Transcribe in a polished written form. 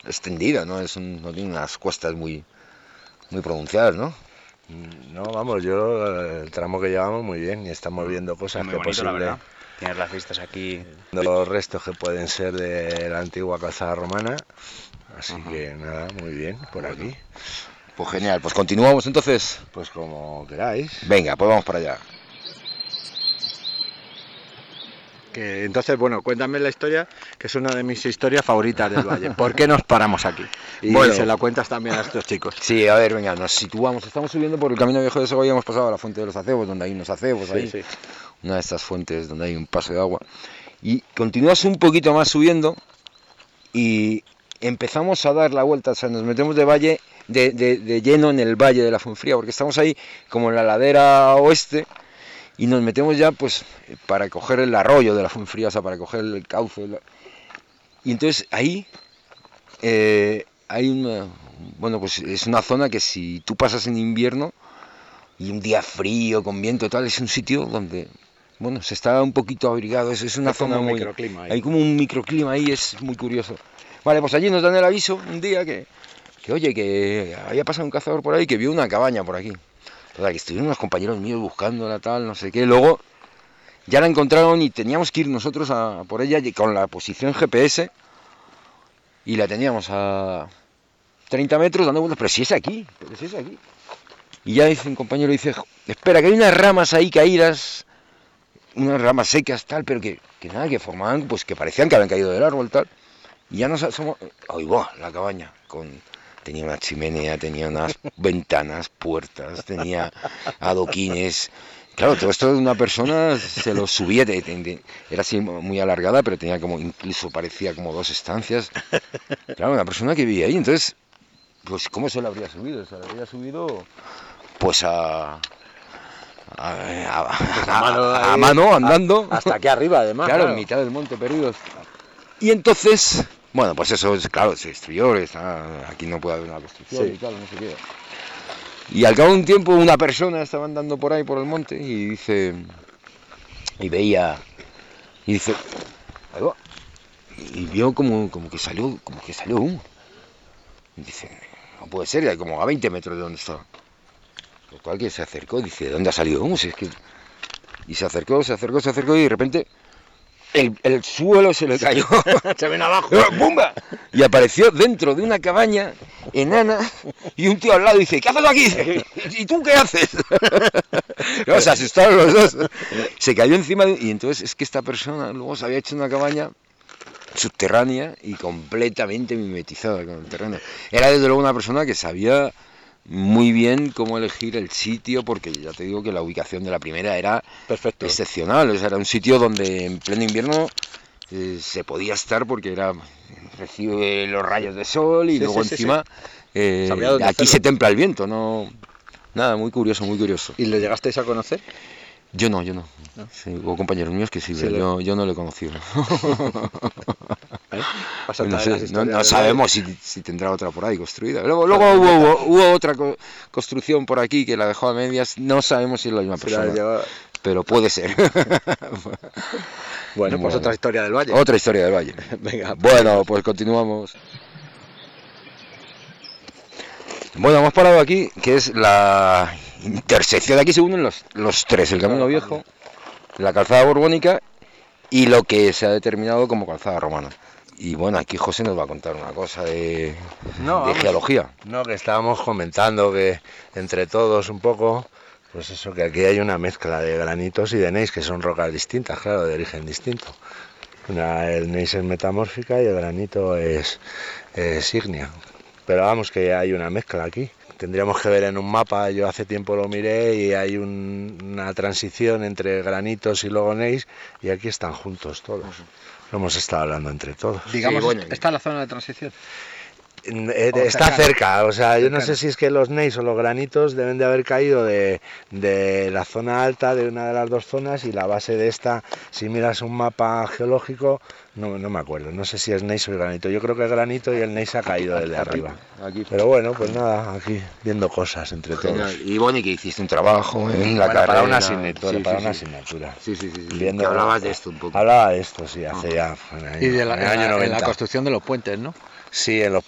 extendida, ¿no? No tiene unas cuestas muy pronunciadas, ¿no? No, vamos, el tramo que llevamos muy bien y estamos viendo cosas muy que bonito, posible. la verdad. Tienes las vistas aquí. Los restos que pueden ser de la antigua calzada romana. Así que nada, muy bien por aquí. Pues genial, pues continuamos entonces. Pues como queráis. Venga, pues vamos para allá. Entonces, bueno, cuéntame la historia, que es una de mis historias favoritas del valle. ¿Por qué nos paramos aquí? Y bueno, se la cuentas también a estos chicos. Sí, a ver, venga, nos situamos. Estamos subiendo por el Camino Viejo de Segovia, hemos pasado a la Fuente de los Acebos, donde hay unos acebos ahí. Sí. Una de estas fuentes donde hay un paso de agua. Y continúas un poquito más subiendo y empezamos a dar la vuelta, o sea, nos metemos de lleno en el valle de la Fuenfría, porque estamos ahí como en la ladera oeste. Y nos metemos ya, pues, para coger el arroyo de la Fuenfría, o sea, para coger el cauce. Y entonces ahí hay pues es una zona que si tú pasas en invierno y un día frío, con viento y tal, es un sitio donde, bueno, se está un poquito abrigado. Es una zona muy... microclima ahí. Hay como un microclima ahí, es muy curioso. Vale, pues allí nos dan el aviso un día que oye, que había pasado un cazador por ahí que vio una cabaña por aquí. O sea, que estuvieron unos compañeros míos buscándola, tal, no sé qué. Luego ya la encontraron y teníamos que ir nosotros a por ella con la posición GPS. Y la teníamos a 30 metros dando vueltas. Pero si es aquí. Y ya dice un compañero, dice, espera, que hay unas ramas ahí caídas. Unas ramas secas, tal, pero que nada, que formaban, pues que parecían que habían caído del árbol, tal. Y ya nos asomamos... Oigo, la cabaña tenía una chimenea, tenía unas ventanas, puertas, tenía adoquines. Claro, todo esto de una persona se lo subía, era así muy alargada, pero tenía como, incluso parecía como 2 estancias. Claro, una persona que vivía ahí, entonces, pues ¿cómo se lo habría subido? Se lo habría subido, pues a mano, andando. Hasta aquí arriba, además. Claro, en mitad del monte, perdidos. Y entonces... Bueno, pues eso, claro, se destruyó, aquí no puede haber una construcción y tal, no sé qué. Y al cabo de un tiempo una persona estaba andando por ahí, por el monte, y dice... Y veía... Y dice... Ahí va. Y vio como que salió humo. Y dice, no puede ser, y como a 20 metros de donde estaba. Lo cual que se acercó, dice, ¿de dónde ha salido humo? Si es que... Y se acercó, y de repente... El suelo se le cayó. Se ven abajo. ¡Bumba! Y apareció dentro de una cabaña enana y un tío al lado dice, ¿qué haces aquí? ¿Y tú qué haces? No, se asustaron los dos. Se cayó encima y entonces es que esta persona luego se había hecho una cabaña subterránea y completamente mimetizada con el terreno. Era desde luego una persona que sabía muy bien cómo elegir el sitio, porque ya te digo que la ubicación de la primera era excepcional. O sea, era un sitio donde en pleno invierno se podía estar porque recibe los rayos de sol y luego encima aquí se templa el viento, no, nada, muy curioso. ¿Y le llegasteis a conocer? Yo no. Sí, hubo compañeros míos que sí, pero yo no lo he conocido. No sabemos si tendrá otra por ahí construida. Luego hubo otra construcción por aquí que la dejó a medias. No sabemos si es la misma persona, pero puede ser. Bueno, pues otra historia del valle. Otra historia del valle. Venga. Bueno, pues continuamos. Bueno, hemos parado aquí, que es la intersección. Aquí se unen los tres, el Camino Viejo, la calzada borbónica y lo que se ha determinado como calzada romana. Y bueno, aquí José nos va a contar una cosa de geología. No, que estábamos comentando que entre todos un poco, pues eso, que aquí hay una mezcla de granitos y de gneiss, que son rocas distintas, claro, de origen distinto. El gneiss es metamórfica y el granito es ígnea. Pero vamos, que hay una mezcla aquí. Tendríamos que ver en un mapa, yo hace tiempo lo miré y hay una transición entre granitos y luego gneiss y aquí están juntos todos. Lo hemos estado hablando entre todos. Digamos, ¿está en la zona de transición? Está cerca, o sea, yo no sé si es que los gneiss o los granitos deben de haber caído de la zona alta de una de las dos zonas y la base de esta, si miras un mapa geológico, no me acuerdo, no sé si es gneiss o granito, yo creo que es granito y el gneiss ha caído desde arriba. Pero bueno, pues nada, aquí viendo cosas entre todos. Y bueno, y que hiciste un trabajo en la carrera. Para una asignatura. Sí. Viendo, que hablabas de esto un poco. Hablaba de esto, sí, hace ya. Y de la construcción de los puentes, ¿no? Sí, en los